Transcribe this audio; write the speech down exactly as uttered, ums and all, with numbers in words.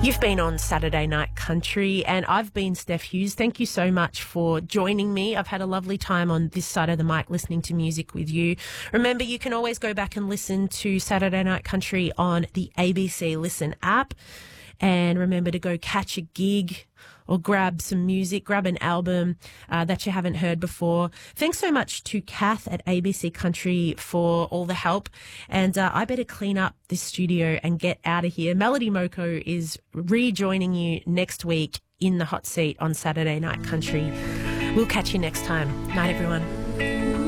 You've been on Saturday Night Country, and I've been Steph Hughes. Thank you so much for joining me. I've had a lovely time on this side of the mic listening to music with you. Remember, you can always go back and listen to Saturday Night Country on the A B C Listen app. And remember to go catch a gig or grab some music, grab an album uh, that you haven't heard before. Thanks so much to Kath at A B C Country for all the help. And uh, I better clean up this studio and get out of here. Melody Moko is rejoining you next week in the hot seat on Saturday Night Country. We'll catch you next time. Night, everyone.